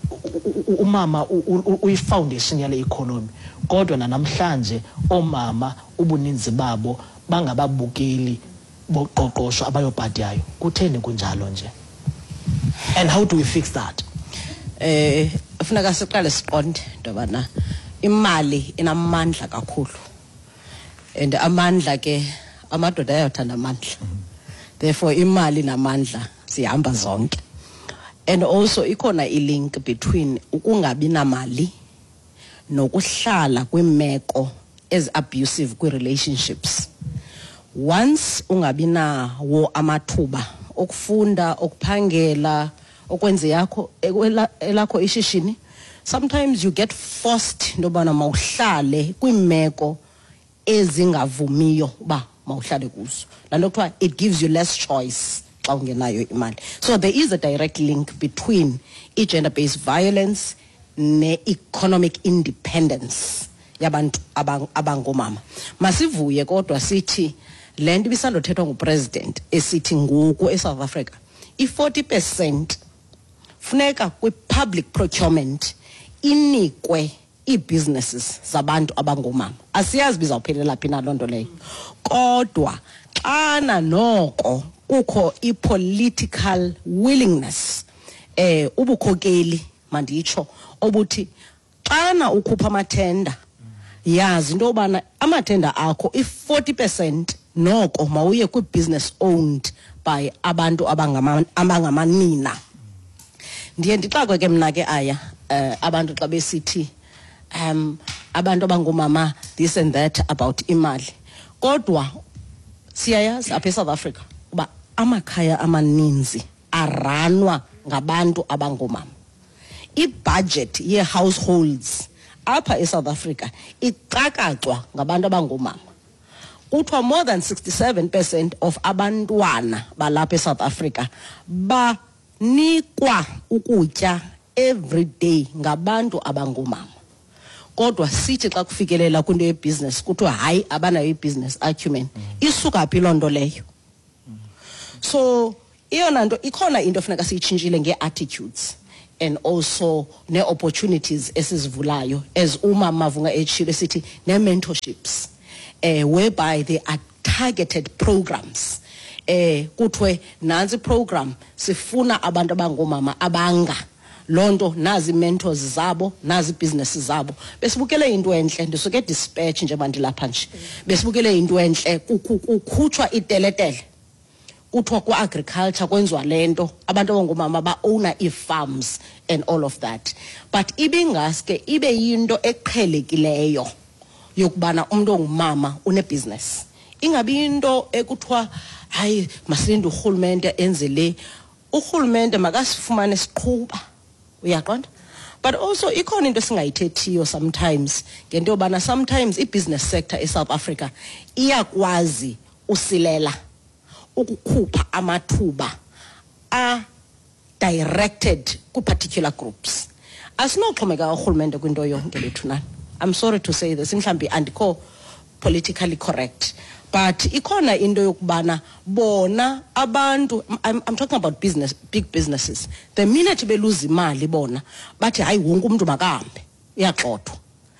umama uyi-foundation yale economy. Kodwa namhlanje oomama ubuninzi babo bangababukeli boqoqosho abayobhadyayo. Kutheni kunjalo nje? And how do we fix that? Eh ufuna siqale siqonde ndobana imali inamandla kakhulu. And amandla ke amadoda ayathanda amandla. Therefore imali namandla sihamba zonke. And also ikona ilink between ukungabi namali nokuhlala kwimeko as abusive kwi relationships. Once ungabi nawo amathuba okufunda okuphangela okwenze yakho elakho ishishini, sometimes you get forced ndobana mawuhlale kwimeko ezingavumiyo ba mawuhlale kuzo. Lanto kuthiwa it gives you less choice xa ungenayo imali. So there is a direct link between gender based violence ne economic independence yabantu abangomama. Masivuye kodwa sithi lento bisandothethwa ngupresident esithi ngoku eSouth Africa i forty percent funeka kwi public procurement inikwe i-businesses zabantu abangomama. Asiyazi bizawuphelela phi na lonto leyo. Kodwa xana noko kukho i-political willingness eh ubukhokeli manditsho obuthi xana ukhupha amathenda yazi into yobana amathenda akho i forty percent noko mawuye kwi-business owned by abantu abangamanina. Ndiye ndixakwe ke mna ke aya uh, abantu xa besithi um abantu abangomama this and that about imali. Kodwa siyayazi apha eSouth Africa uba amakhaya amaninzi aranwa ngabantu abangomama. I-budget ye-households apha eSouth Africa icakacwa ngabantu abangomama. Kuthiwa more than sixty-seven percent of abantwana balapha eSouth Africa banikwa ukutya every day ngabantu abangomama. Kodwa sithi xa kufikelela kwinto yebusiness kuthiwa hayi abanayo ibusiness acumen. Isuka phi lonto leyo? So iyona nto ikhona into funeka siyitshintshile nge-attitudes and also ne-opportunities esizivulayo as umama Mavunga etshilo esithi ne-mentorships uh, whereby they are targeted programs. Eh kuthiwe nansi program sifuna abantu abangomama abanga lonto nazi mentors zabo nazi businesses zabo. Besibukele into enhle ndisuke dispatch nje bandilapha nje. Besibukele into enhle kukhutshwa iteletele. Kuthiwa ku agriculture kwenziwa lento abantu abangomama ba owner i-farms and all of that. But ibingaske ibe yinto eqhelekileyo yokubana umuntu ongumama une business. Ingabi into ekuthiwa hayi masilinde urhulumente enzele. Urhulumente makasifumane siqhuba. Uyaqonda? But also ikhona into singayithethiyo sometimes ngento yobana sometimes i-business sector eSouth Africa iyakwazi usilela ukukhupha amathuba a directed ku particular groups. Asinoxhomeka urhulumente kwinto yonke lethu nani. I'm sorry to say this, mhlambi andikho politically correct, but ikona into yokubana bona abantu I'm, I'm talking about business, big businesses. The minute beluza imali bona bathi hayi wonke umuntu makahambe iyaxothwa.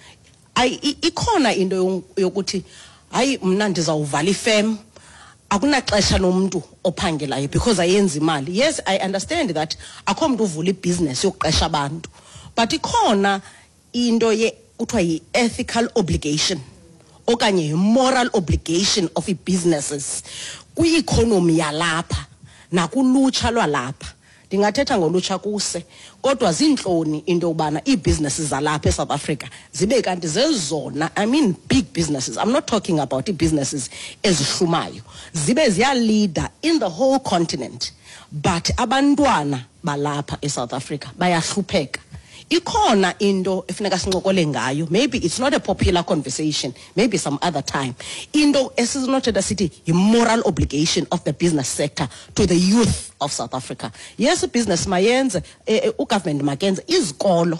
Ay ikona into yokuthi hayi mna ndizawuvala ifem akunaxesha nomuntu ophangelayo because ayenza imali. Yes, I understand that akho umuntu uvula ibusiness yokuqesha abantu, but ikhona into ye kuthiwa yi-ethical obligation okanye moral obligation of i-businesses kwi-economy yalapha nakulutsha lwalapha. Ndingathetha ngolutsha kuse kodwa zinhloni into yobana ii-businesses zalapha eSouth Africa zibe kanti zezona, I mean big businesses, I'm not talking about i-businesses ezihlumayo, zibe ziya leader in the whole continent, but abantwana balapha eSouth Africa bayahlupheka. Ikhona into efuneka sincokole ngayo. Maybe it's not a popular conversation, maybe some other time. Into esizinotheta sithi moral obligation of the business sector to the youth of South Africa. Yes, business mayenze, u government makenze, izikolo,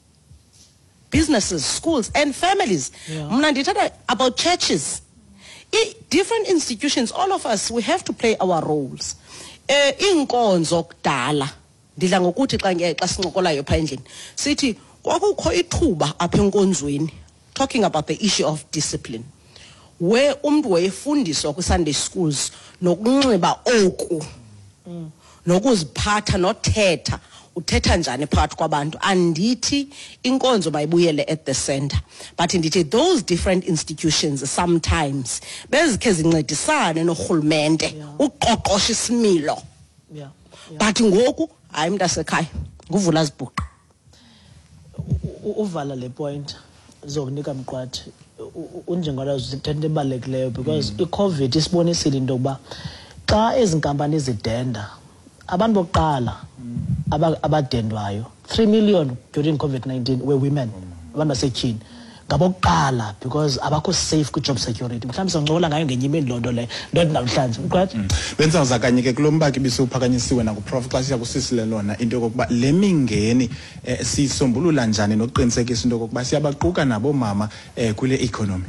businesses, schools and families. Mna ndithetha about churches. I, different institutions, all of us, we have to play our roles. Eh inkonzo kudala ndidla ngokuthi xa nge xa sincokolayo pha endlini sithi kwakukho ithuba apha enkonzweni, talking about the issue of discipline, where umuntu wayefundiswa ku Sunday schools nokunxiba oku nokuziphatha nothetha uthetha njani phakathi kwabantu. Andithi inkonzo mayibuyele at the center, but ndithi those different institutions sometimes bezikhe zincedisane norhulumente uqoqosha isimilo. Yeah. But ngoku hayi mntasekhaya nguvula zibhuqa. Uvala le point zokunika mqwathi unjengona zithethe ebalulekileyo because i-COVID isibonisile into yokuba xa ezinkampani zidenda abantu bokuqala abadendwayo three million during COVID nineteen were women, abantu basetyhini ngabokuqala because abakho safe ku job security. Mhlawumbe soncola ngayo ngenye imini loo nto leyo nto namhlanje mqwathi benzawuza kanye ke kulo mbaki bisuphakanyisiwe nakuprof xa siya kusisile lona into yokuba le mingeni sisombulula njani nokuqinisekisa into yokuba siyabaquka nabo mama kule economy.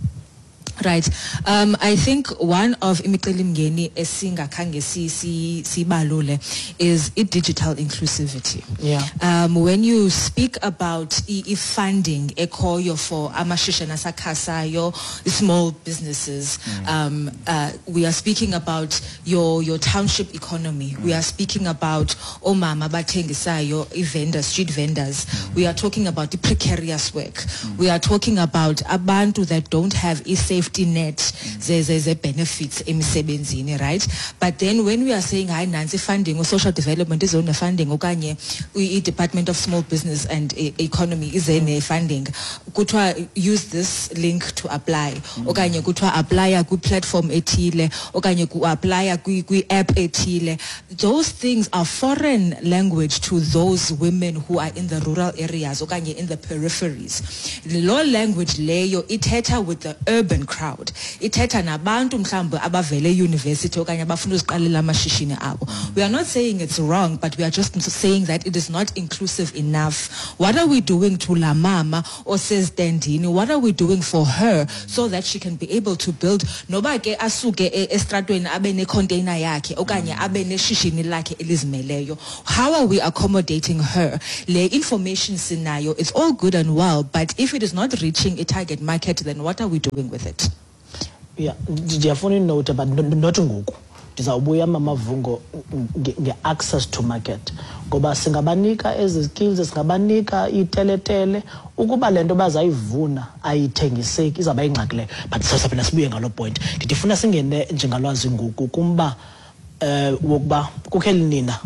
Right. Um, I think one of imicelimngeni esingakhange sibalule is digital inclusivity. Yeah. Um, when you speak about e funding ekhoyo for amashishana asakhasayo, small businesses, mm. um, uh, we are speaking about your your township economy. Mm. We are speaking about omama bathengisayo, vendors, street vendors. Mm. We are talking about the precarious work. Mm. We are talking about abantu that don't have a safe net there's a benefits emisebenzini, right? But then when we are saying high nansi funding or social development is on funding okanye we Department of Small Business and e Economy is in funding, kuthiwa use this link to apply okanye kuthiwa apply ku platform ethile okanye ku apply ku app ethile. Those things are foreign language to those women who are in the rural areas okanye in the peripheries. Law language leyo ithetha with the urban crowd. Ithetha nabantu mhlawumbe abavele university okanye abafuna uziqalela amashishini abo. We are not saying it's wrong, but we are just saying that it is not inclusive enough. What are we doing to la mama or says Dendini? What are we doing for her so that she can be able to build noba ke asuke estratweni abe ne container yakhe okanye abe ne shishini lakhe elizimeleyo? How are we accommodating her? Le information sinayo, it's all good and well, but if it is not reaching a target market, then what are we doing with it? Yeah, ndiyafuna inote but not ngoku ndizawubuya mamavungo nge-access to market ngoba singabanika ezi skills singabanika iteletele ukuba lento bazayivuna ayithengiseki izawuba ingxakileyo. But sasaphinda sibuye ngalo point ndifuna singene njengalwazi ngoku kumba eh wokuba kukho elinina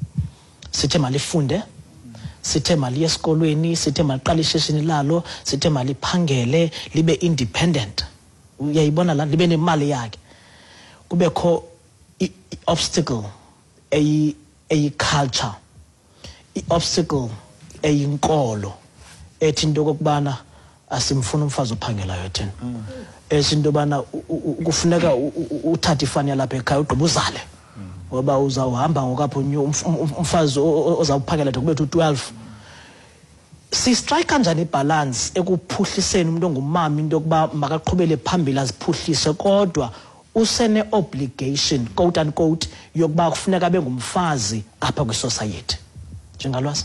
sithe malifunde sithe mali esikolweni sithe maliqala ishishini lalo sithe maliphangele libe independent uyayibona la libe nemali yakhe kubekho obstacle eyi eyi culture i-obstacle eyinkolo ethi into kokubana asimfuna umfazi ophangelayo thina esinto bana kufuneka uthathe ifani yalapha ekhaya ugqiba uzale ngoba uzawuhamba ngokapho umfazi ozawuphangela de kubethu twelve. Si strike kanjani ibalance ekuphuhliseni umuntu ongumama into yokuba makaqhubele phambili aziphuhlise kodwa usene obligation quote unquote yokuba kufuneka abe ngumfazi apha kwisociety njengalwazi?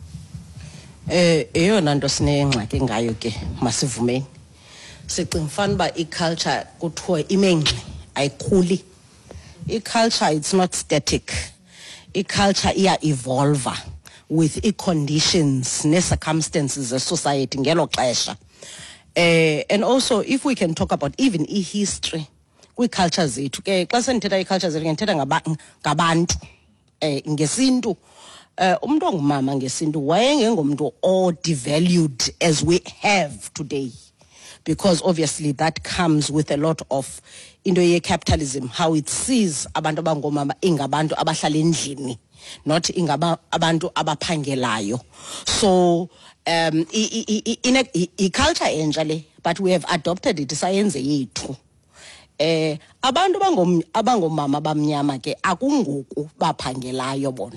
Eh eyona nto sinengxaki ngayo ke masivumeni sicinga mfana ba iculture kuthiwa imengxe ayikhuli. Iculture it's not static. Iculture iya evolve with the conditions ne circumstances of society ngelo xesha. Eh and also if we can talk about even e history kwi cultures zethu ke xa senithetha i cultures zethu ngithetha ngabantu eh ngesintu eh umuntu ongumama ngesintu wayengengomuntu o devalued as we have today, because obviously that comes with a lot of into ye capitalism, how it sees abantu abangomama ingabantu abahlala endlini, not ingaba abantu abaphangelayo. So um in a culture enjale, but we have adopted it sayenze yethu. Eh abantu abangomama bamnyama ke akungoku baphangelayo bona,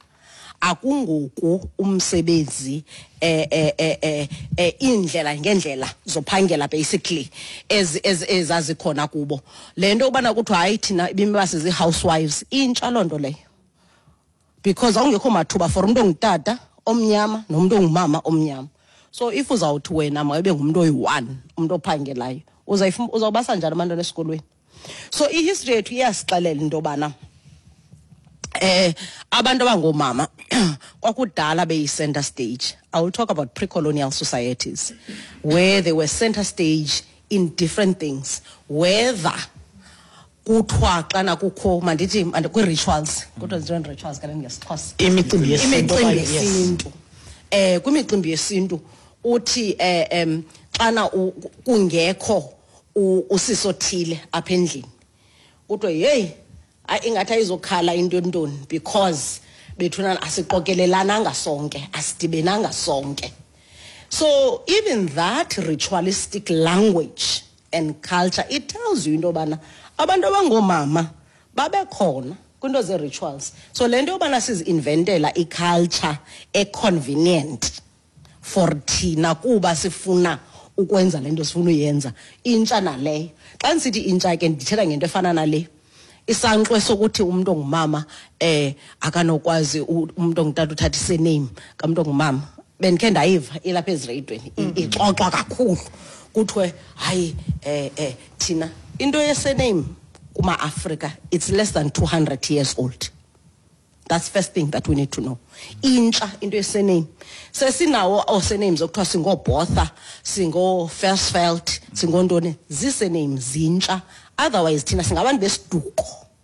akungoku umsebenzi eh eh eh eh indlela ngendlela zophangela basically as as ezazikhona kubo. Lento ubana kuthi hayi thina ibimibase zi housewives intsha lonto leyo, because awungekho mathuba for umuntu ongutata omnyama nomuntu ongumama omnyama. So if uzawuthi wena mayibe ngumuntu oyi-one umuntu ophangelayo uzawubasa njani abantwana esikolweni? So ihistory yethu iyasixelela into bana eh abantu abangomama kwakudala beyi center stage. I will talk about pre-colonial societies where they were center stage in different things, whether kuthiwa xana kukho mandithi kwi-rituals kuthiwa zinto rituals kale ngesixhosa imicimbi yesintu imicimbi yesintu eh kwimicimbi yesintu uthi eh em xana kungekho usisothile apha endlini kuthiwa hey ingathi ayizokhala into ntoni because bethuna asiqokelelana sonke asidibenanga sonke. So even that ritualistic language and culture, it tells you into bana abantu abangomama babekhona kwinto ze rituals. So le nto yobana sizinventela iculture econvenient for thina kuba sifuna ukwenza lento sifuna uyenza intsha naleyo. Xa nisithi intsha ke ndithetha ngento efana nale isankxwe sokuthi umuntu ongumama eh akanokwazi umuntu ongutata uthatha isename kamuntu ongumama bendikhe ndayiva ilapha ezireyidweni ixoxa kakhulu kuthiwe hayi eh eh thina into yesename kuma Africa it's less than two hundred years old. That's first thing that we need to know. Intsha into yesename sesinawo osenames okuthiwa singobotha singo Versfeld singontoni zisename zintsha. Otherwise thina singabantu besiduko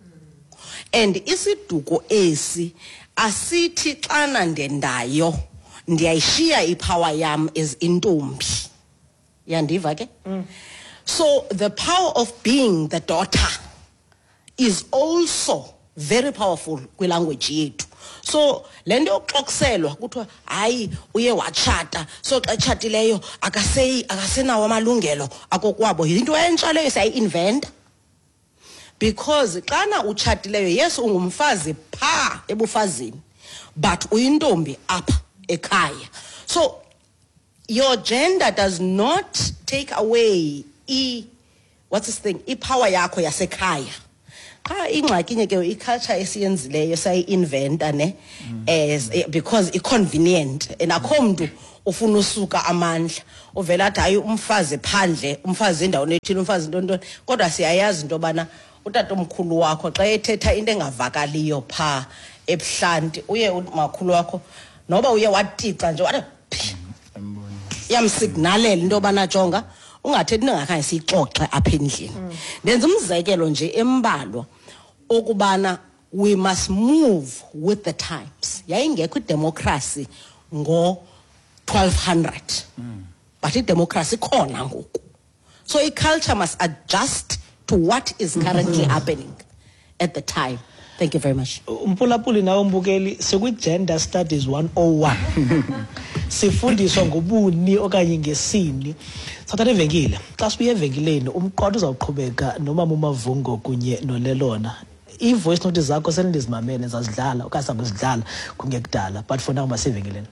and isiduko esi asithi xana ndendayo ndiyayishiya ipower yam as intombi yandiva ke. So the power of being the daughter is also very powerful kwilanguage yethu. So lento yokuxoxiselwa kuthiwa hayi uye wachata so xa tshatileyo akaseyi akasenawo amalungelo akokwabo into entsha leyo siyayi-inventa because xana utshatileyo yes ungumfazi pha ebufazini but uyintombi apha ekhaya. So your gender does not take away i what's this thing ipower yakho yasekhaya. Cha ingxaki nye ke iculture esiyenzileyo sayi-inventa ne as because iconvenient and akho mntu ufuna usuka amandla uvela athi hayi umfazi phandle umfazi endaweni ethile umfazi ntontoni kodwa siyayazi into bana utata omkhulu wakho xa ethetha into engavakaliyo pha ebuhlanti uye umakhulu wakho noba uye watica nje wathi yamsignalela into bana jonga ungathethi ningakhange siyixoxe apha endlini. Ndenza umzekelo nje embalwa okubana we must move with the times. Yayingekho idemocracy ngo twelve hundred but idemocracy khona ngoku. So iculture must adjust to what is currently happening at the time. Thank you very much. Umpulapuli nawo mbukeli sekwi-gender studies one oh one sifundiswa ngobuni okanye ngesini. Sathatha evenkile xa sibuye evenkileni umqondo uzawuqhubeka nomama uMavungo kunye nolelona. I-voice note zakho senindizimamele zazidlala okanye sabuzidlala kungekudala but for now masevenkileni.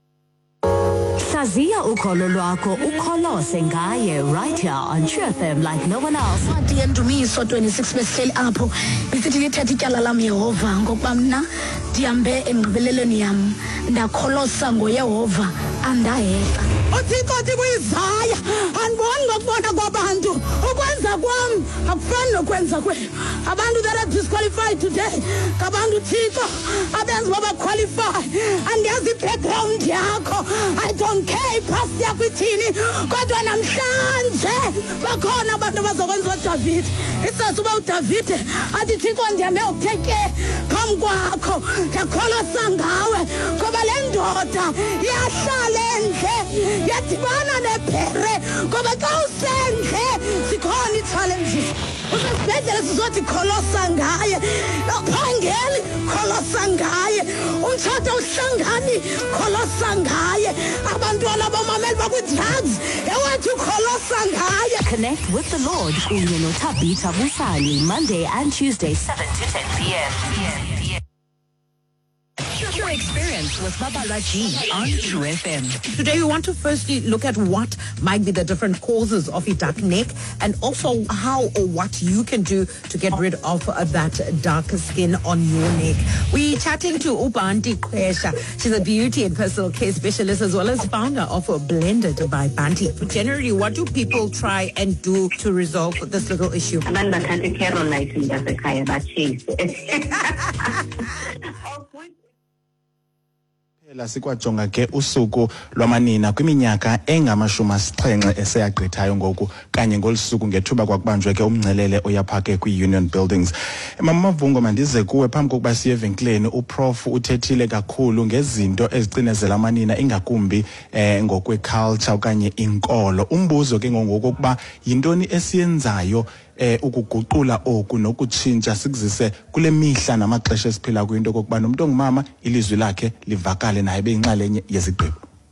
Hlaziya ukholo lwakho ukholose ngaye right here on True F M like no one else. Incwadi yendumiso twenty-six besihleli apho isithi lithetha ityala lam Yehova ngokuba mna ndihambe engqibelelweni yam ndakholosa ngoYehova andayeka. uThixo uthi kuyizaya andiboni ngokubona kwabantu ukwenza kwam akufani nokwenza kwenu. Abantu that are disqualified today ngabantu uThixo abenza baba qualify andiyazi i-background yakho. I don't care past yakho ithini kodwa namhlanje bakhona abantu bazokwenza uDavid. Isazi uba uDavid athi Thixo ndihambe ukutheke phambi kwakho ndakholosa ngawe ngoba le ndoda iyahlala endle yadibana nephere ngoba xa usendle zikhona ii-challenges. Usesibhedlele sizothi kholosa ngaye phangeli kholosa ngaye umtshato uhlangani kholosa ngaye abantwana bamameli bakwi-drugs ewathi ukholosa ngaye. Connect with the Lord kunye noThabitha Busani Monday and Tuesday seven to ten p m Your experience experience with Babala G on True F M. Today we want to firstly look at what might be the different causes of a dark neck and also how or what you can do to get rid of uh, that dark skin on your neck. We're chatting to Ubanti Kwesha. She's a beauty and personal care specialist as well as founder of Blended by Banti. Generally, what do people try and do to resolve this little issue? La sikwajonga ke usuku lwamanina kwiminyaka engamashumi asixhenxe eseyagqithayo ngoku kanye ngolusuku ngethuba kwakubanjwe ke umngcelele oyaphake kwi-Union Buildings. Mama Mavungo, mandize kuwe phambi kokuba siye evenkileni. Uprof uthethile kakhulu ngezinto ezicinezela amanina ingakumbi eh, ngokwe-culture okanye inkolo. Umbuzo ke ngokokuba yintoni esiyenzayo eh ukuguqula oku nokutshintsha sikuzise kule mihla namaxesha esiphila kwinto kokuba nomuntu ongumama ilizwi lakhe livakale naye beyinxalenye yezigqibo.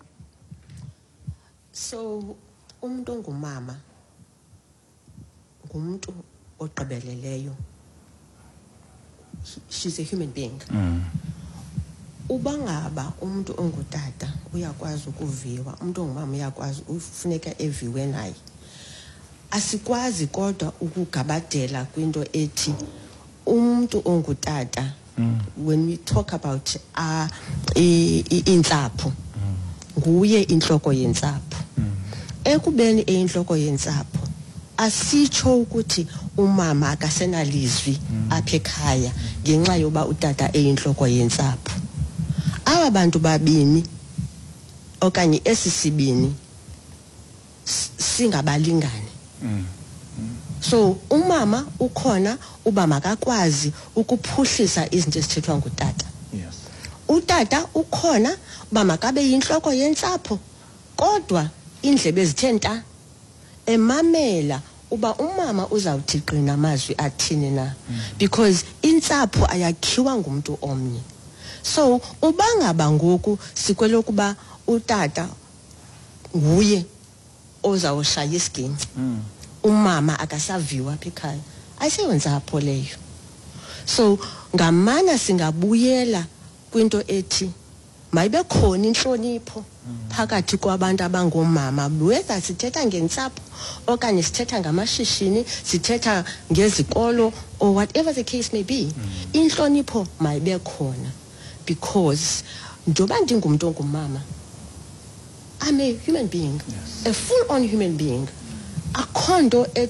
So umuntu ongumama ngumuntu ogqibeleleyo. She's a human being. Mm. Uba ngaba umuntu ongutata uyakwazi ukuviwa, umuntu ongumama uyakwazi ufuneka eviwe naye. Asikwazi kodwa ukugabadela kwinto ethi umuntu ongutata. Mm. When we talk about uh, intsapho nguye inhloko yentsapho. Ekubeni einhloko yentsapho asitsho ukuthi umama akasenalizwi apha ekhaya ngenxa yoba utata eyinhloko yentsapho. Aba bantu babini okanye esisibini singabalingani. Mm. So umama ukhona uba makakwazi ukuphuhlisa izinto ezithethwa ngutata. Yes. Utata ukhona uba makabe yinhloko yentsapho kodwa indlebe ezithe nta emamela uba umama uzawuthi qina amazwi athini na. Mm. Because intsapho ayakhiwa ngumuntu omnye. So ubangaba ngoku sikwelokuba utata nguye ozawushaya isiginci. Mm. Umama akasaviwa apha ekhaya ayiseyontsapho leyo. So ngamana singabuyela kwinto ethi mayibe khona inhlonipho phakathi kwabantu abangomama, whether sithetha ngentsapho okanye sithetha ngamashishini, sithetha ngezikolo or whatever the case may be. Inhlonipho mayibe khona because njoba ndingumuntu ongumama, I'm a human being. Yes. A full-on human being. Akho nto